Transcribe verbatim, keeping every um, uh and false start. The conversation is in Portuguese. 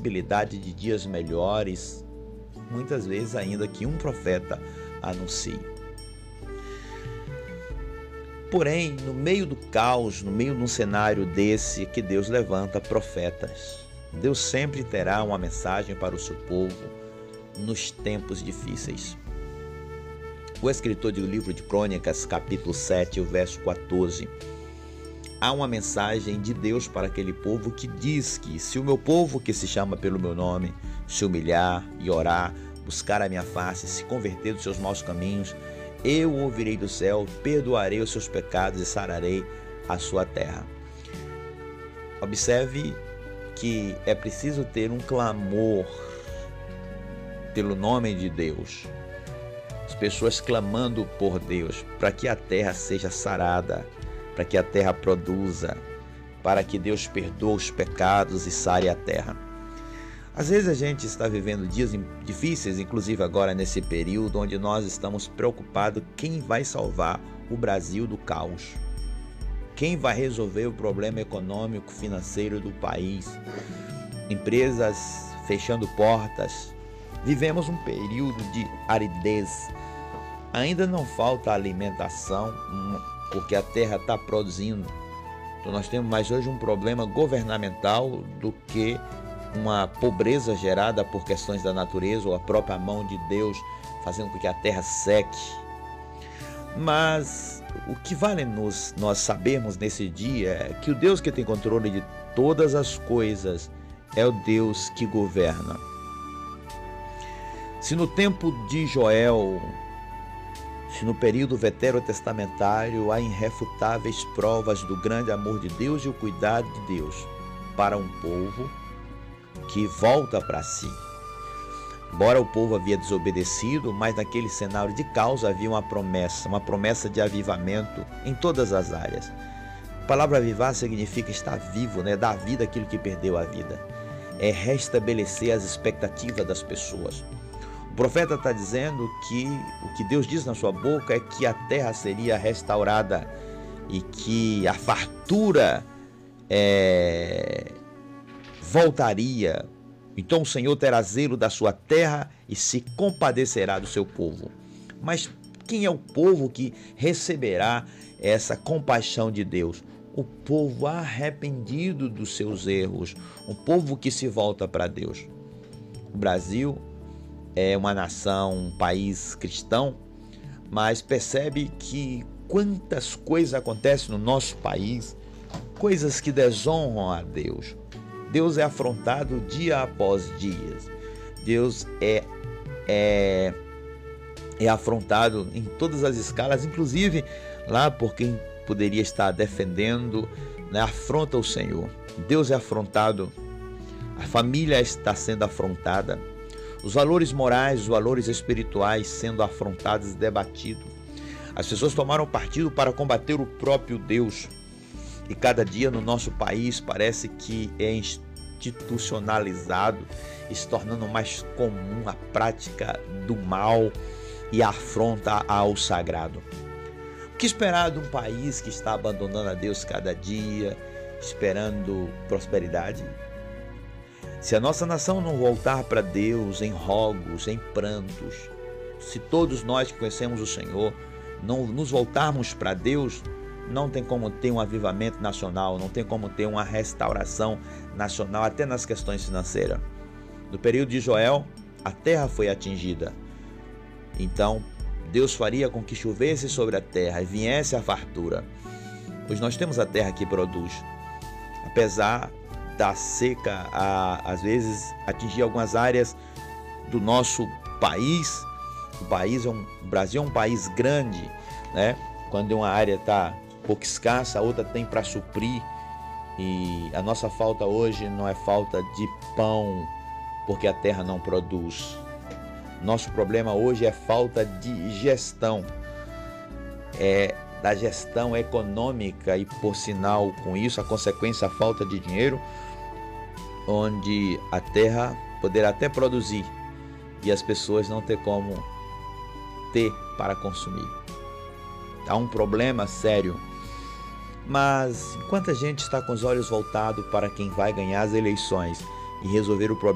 possibilidade de dias melhores, muitas vezes ainda que um profeta anuncie. Porém, no meio do caos, no meio de um cenário desse, que Deus levanta profetas. Deus sempre terá uma mensagem para o seu povo nos tempos difíceis. O escritor do livro de Crônicas, capítulo sete, o verso quatorze, há uma mensagem de Deus para aquele povo que diz que se o meu povo, que se chama pelo meu nome, se humilhar e orar, buscar a minha face, se converter dos seus maus caminhos, eu o ouvirei do céu, perdoarei os seus pecados e sararei a sua terra. Observe que é preciso ter um clamor pelo nome de Deus. As pessoas clamando por Deus para que a terra seja sarada, para que a terra produza, para que Deus perdoe os pecados e sare a terra. Às vezes a gente está vivendo dias difíceis, inclusive agora nesse período onde nós estamos preocupados quem vai salvar o Brasil do caos. Quem vai resolver o problema econômico, financeiro do país? Empresas fechando portas. Vivemos um período de aridez. Ainda não falta alimentação, porque a terra está produzindo. Então nós temos mais hoje um problema governamental do que uma pobreza gerada por questões da natureza ou a própria mão de Deus fazendo com que a terra seque. Mas o que vale nos, nós sabermos nesse dia é que o Deus que tem controle de todas as coisas é o Deus que governa. Se no tempo de Joel, se no período veterotestamentário há irrefutáveis provas do grande amor de Deus e o cuidado de Deus para um povo que volta para si. Embora o povo havia desobedecido, mas naquele cenário de caos havia uma promessa, uma promessa de avivamento em todas as áreas. A palavra avivar significa estar vivo, né? Dar vida àquilo que perdeu a vida. É restabelecer as expectativas das pessoas. O profeta está dizendo que o que Deus diz na sua boca é que a terra seria restaurada e que a fartura é, voltaria. Então o Senhor terá zelo da sua terra e se compadecerá do seu povo. Mas quem é o povo que receberá essa compaixão de Deus? O povo arrependido dos seus erros, o povo que se volta para Deus. O Brasil é uma nação, um país cristão, mas percebe que quantas coisas acontecem no nosso país, coisas que desonram a Deus. Deus é afrontado dia após dia. Deus é, é, é afrontado em todas as escalas, inclusive lá por quem poderia estar defendendo, né, afronta o Senhor. Deus é afrontado, a família está sendo afrontada, os valores morais, os valores espirituais sendo afrontados e debatidos. As pessoas tomaram partido para combater o próprio Deus. E cada dia no nosso país parece que é institucionalizado, se tornando mais comum a prática do mal e a afronta ao sagrado. O que esperar de um país que está abandonando a Deus cada dia, esperando prosperidade? Se a nossa nação não voltar para Deus em rogos, em prantos, se todos nós que conhecemos o Senhor não nos voltarmos para Deus, não tem como ter um avivamento nacional, não tem como ter uma restauração nacional, até nas questões financeiras. No período de Joel, a terra foi atingida. Então, Deus faria com que chovesse sobre a terra e viesse a fartura. Pois nós temos a terra que produz. Apesar da seca, a, às vezes, atingir algumas áreas do nosso país, o, país é um, o Brasil é um país grande, né? Quando uma área está pouco escassa, a outra tem para suprir. E a nossa falta hoje não é falta de pão, porque a terra não produz. Nosso problema hoje é falta de gestão, é da gestão econômica e, por sinal, com isso, a consequência, a falta de dinheiro, onde a terra poderá até produzir e as pessoas não ter como ter para consumir. Há um problema sério. Mas enquanto a gente está com os olhos voltados para quem vai ganhar as eleições e resolver o problema